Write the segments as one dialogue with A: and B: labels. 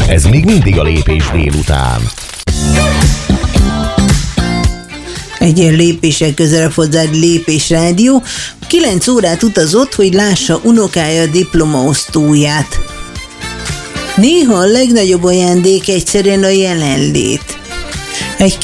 A: Ez még mindig a Lépés délután.
B: Egy ilyen lépéssel közelebb hozzád Lépés Rádió. 9 órát utazott, hogy lássa unokája diplomaosztóját. Néha a legnagyobb ajándék egyszerűen a jelenlét. Egy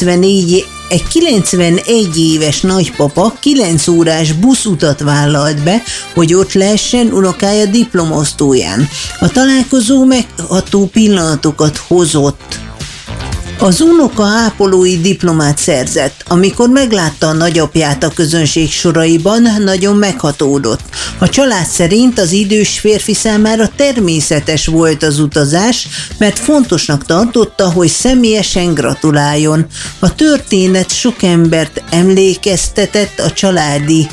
B: 91 éves nagypapa 9 órás buszutat vállalt be, hogy ott lehessen unokája diplomaosztóján. A találkozó megható pillanatokat hozott. Az unoka ápolói diplomát szerzett. Amikor meglátta a nagyapját a közönség soraiban, nagyon meghatódott. A család szerint az idős férfi számára természetes volt az utazás, mert fontosnak tartotta, hogy személyesen gratuláljon. A történet sok embert emlékeztetett a családi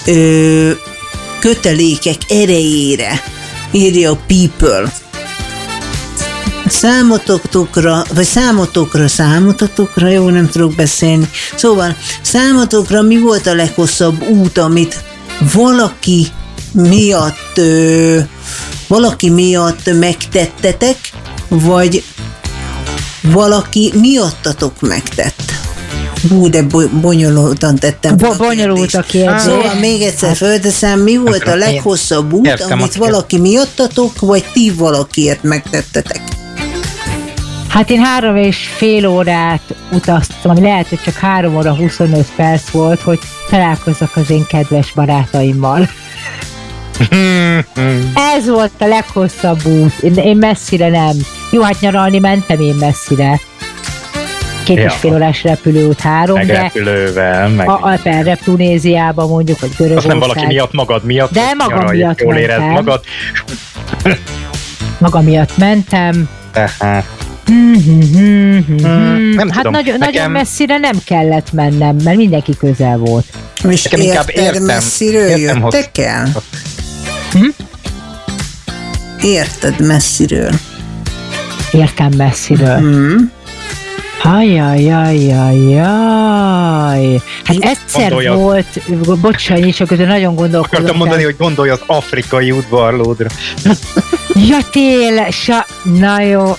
B: kötelékek erejére, írja a People. Számotokra, jó, nem tudok beszélni. Szóval, számotokra mi volt a leghosszabb út, amit valaki miatt megtettetek, vagy valaki miattatok megtett? De bonyolultan tettem.
C: Bonyolult a kérdés.
B: Szóval még egyszer fölteszem, mi volt a leghosszabb út, amit valaki miattatok, vagy ti valakiért megtettetek?
C: Hát én 3,5 órát utaztam, ami lehet, hogy csak 3 óra 25 perc volt, hogy találkozzak az én kedves barátaimmal. Ez volt a leghosszabb út. Én messzire nem. Jó, hát nyaralni mentem én messzire. 2,5 órás repülőút 3,
D: meg
C: de
D: repülővel, meg
C: Tunéziába mondjuk, vagy Görögország.
D: Azt nem valaki miatt, magad miatt.
C: De magam miatt
D: jól
C: mentem.
D: Érezd magad.
C: Magam miatt mentem.
D: Tehát. Nem
C: Hát
D: tudom.
C: nagyon messzire nem kellett mennem, mert mindenki közel volt.
B: És érted messziről jöttek el? Érted messziről?
C: Értem messziről. Ajajajajajaj. Hát egyszer volt, bocsánat, csak közben nagyon gondolkodom.
D: Akartam mondani, hogy gondolj az afrikai udvarlódra.
C: Ja, tényleg, na jó.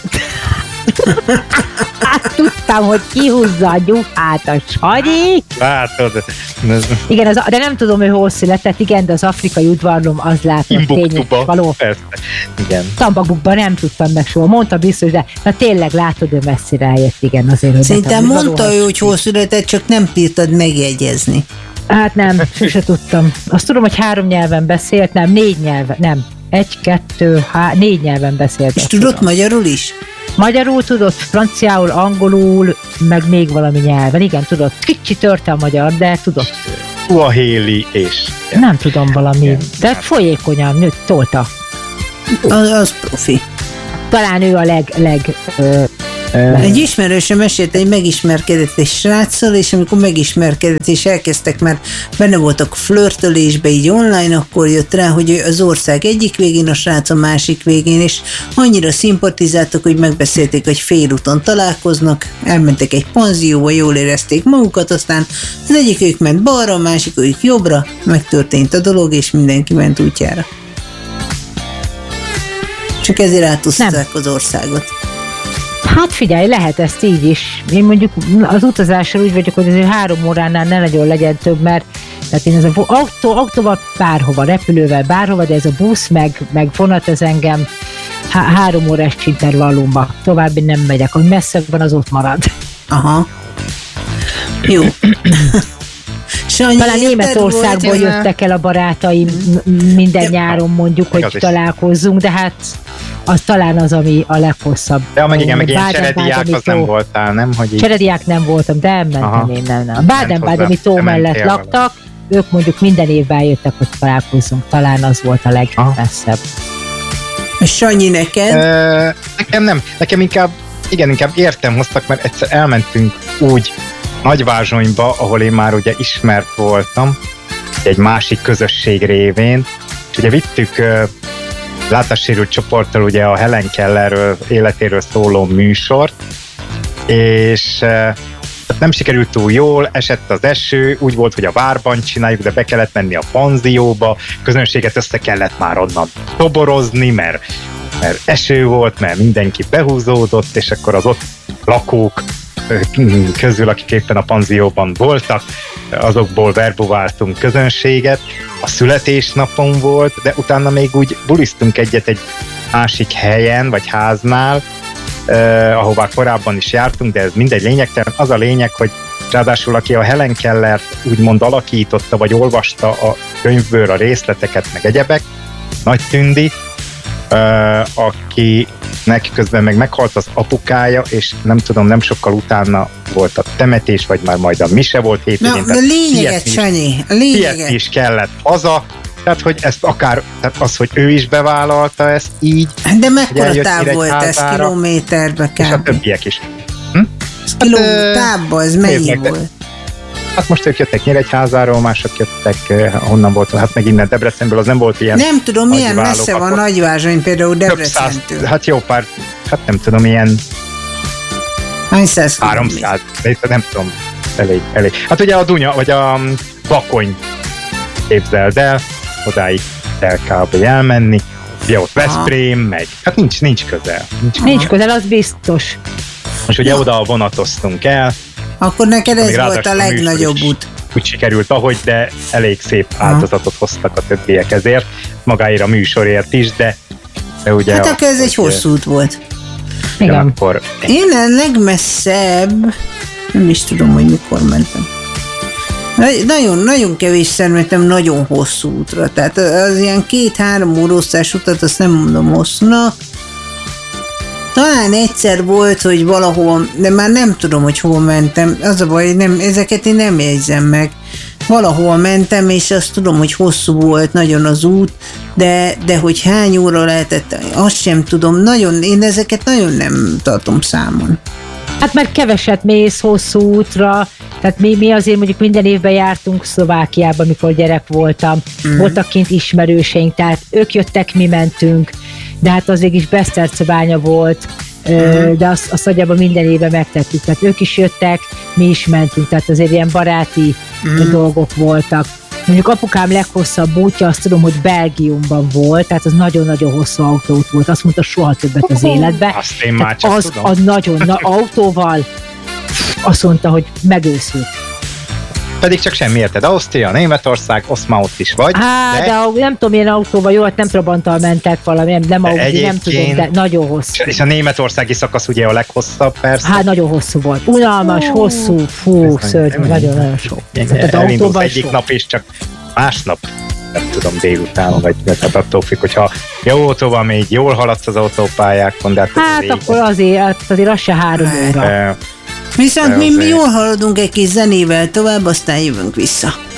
C: Hát tudtam, hogy kihúzza a gyufát a Sanyi.
D: Látod.
C: Igen, de nem tudom, ő hol született, igen, de az afrikai udvarlom az látom tényleg való.
D: Persze. Igen.
C: Tambakbukban nem tudtam meg soha. Mondta biztos, de na tényleg látod, ő messzire eljött, igen, azért.
B: Szerintem mondta ő, hogy hol született, csak nem bírtad megjegyezni.
C: Hát nem, sose tudtam. Azt tudom, hogy 3 nyelven beszélt, nem, 4 nyelven, nem. 4 nyelven beszélt.
B: És tudott magyarul is?
C: Magyarul tudott, franciául, angolul, meg még valami nyelven. Igen, tudott. Kicsi törte a magyar, de tudott.
D: Suahéli és...
C: Nem tudom valami, de folyékonyan nőtt, tolta.
B: Az profi.
C: Talán ő a leg
B: egy ismerősöm mesélte, hogy megismerkedett egy sráccal, és amikor megismerkedett, és elkezdtek már benne voltak flörtölésbe így online, akkor jött rá, hogy ő az ország egyik végén, a srác a másik végén, és annyira szimpatizáltak, hogy megbeszélték, hogy félúton találkoznak, elmentek egy panzióba, jól érezték magukat, aztán az egyikük ment balra, a másikük jobbra, megtörtént a dolog, és mindenki ment útjára. Csak ezért átúzták az országot.
C: Hát figyelj, lehet ezt így is. Én mondjuk az utazással úgy vagyok, hogy azért 3 óránál ne nagyon legyen több, mert tehát én ez a autóval bárhova, repülővel bárhova, de ez a busz meg vonat, ez engem 3 órás intervallumba. További nem megyek. Ami messzebb van, az ott marad.
B: Aha. Jó.
C: Talán Németországból jöttek el a barátaim minden nyáron mondjuk, hogy találkozzunk, de hát az talán az, ami a leghosszabb.
D: De meg igen, meg ilyen cserediákhoz nem voltál, nem? Hogy
C: cserediák nem voltam, de mentem én, nem. A Báden-Bádeni tó mellett laktak, ők mondjuk minden évben jöttek, hogy találkozzunk. Talán az volt a legmesszebb.
B: Sanyi, neked?
D: Nekem nem. Nekem inkább értem hoztak, mert egyszer elmentünk úgy Nagyvázsonyba, ahol én már ugye ismert voltam, egy másik közösség révén, és ugye vittük látássérült csoporttal ugye a Helen Kellerről életéről szóló műsort, és nem sikerült túl jól, esett az eső, úgy volt, hogy a várban csináljuk, de be kellett menni a panzióba, közönséget össze kellett már onnan toborozni, mert mert eső volt, mert mindenki behúzódott, és akkor az ott lakók közül, akik éppen a panzióban voltak, azokból verbuváltunk közönséget. A születésnapom volt, de utána még úgy bulisztunk egyet egy másik helyen, vagy háznál, ahová korábban is jártunk, de ez mindegy lényegtelen. Az a lényeg, hogy ráadásul aki a Helen Kellert úgymond alakította, vagy olvasta a könyvből a részleteket, meg egyebek, Nagy Tündi, akinek közben meg meghalt az apukája, és nem tudom, nem sokkal utána volt a temetés, vagy már majd a mise volt hétvégén.
B: Na, a lényeget, Sanyi, a lényeget.
D: Is kellett haza, tehát, hogy ezt akár, tehát az, hogy ő is bevállalta ezt így.
B: De mekkora táv volt ez kilométerbe kb?
D: És a többiek is.
B: Távba, ez mennyi volt?
D: Hát most ők jöttek Nyíregyházáról, mások jöttek, honnan volt, hát meg innen Debrecenből, az nem volt ilyen.
B: Nem tudom, milyen messze van Nagyvázsony például Debrecentől.
D: Hát jó pár, hát nem tudom, ilyen 300, nem tudom, elég. Hát ugye a Dunya, vagy a Bakony, képzeld el, odáig el kb. Elmenni, ugye ott Veszprém, meg, hát nincs közel.
C: Nincs közel, az biztos.
D: Most ugye oda vonatoztunk el.
B: Akkor neked ez volt a legnagyobb út.
D: Úgy sikerült ahogy, de elég szép áldozatot hoztak a többiek ezért, magáért a műsorért is, de ugye...
B: Hát akkor ez egy hosszú út volt.
C: Igen.
D: Akkor...
B: Én a legmesszebb, nem is tudom, hogy mikor mentem. Nagyon kevésszer mentem nagyon hosszú útra, tehát az ilyen 2-3 órós utat, azt nem mondom hosszúnak. Talán egyszer volt, hogy valahol, de már nem tudom, hogy hol mentem. Az a baj, ezeket én nem jegyzem meg. Valahol mentem, és azt tudom, hogy hosszú volt nagyon az út, de hogy hány óra lehetett, azt sem tudom. Én ezeket nagyon nem tartom számon.
C: Hát mert keveset mész hosszú útra, tehát mi azért mondjuk minden évben jártunk Szlovákiába, amikor gyerek voltam. Voltak kint ismerőseink, tehát ők jöttek, mi mentünk. De hát az is Besztercebánya volt, de azt nagyjából minden évben megtettük. Tehát ők is jöttek, mi is mentünk, tehát azért ilyen baráti dolgok voltak. Mondjuk apukám leghosszabb útja, azt tudom, hogy Belgiumban volt, tehát az nagyon-nagyon hosszú autóút volt. Azt mondta, soha többet az életbe.
D: Azt én már csak tudom.
C: Az nagyon autóval azt mondta, hogy megőszült.
D: Pedig csak semmi érted. Ausztria, Németország, azt már ott is vagy.
C: Hát, de nem tudom, milyen autóval, jó, hát nem Trabanttal mentek valami, nem Audi, nem tudom, de nagyon hosszú.
D: És a németországi szakasz ugye a leghosszabb, persze.
C: Hát nagyon hosszú volt. Unalmas, hosszú, szörnyű, nagyon sok.
D: Elindulsz egyik nap, és csak másnap, nem tudom, délután, vagy tehát attól függ, hogyha jó autóval még jól haladsz az autópályákon, de
C: hát akkor azért az se 3 óra.
B: Viszont mi jól haladunk egy kis zenével tovább, aztán jövünk vissza.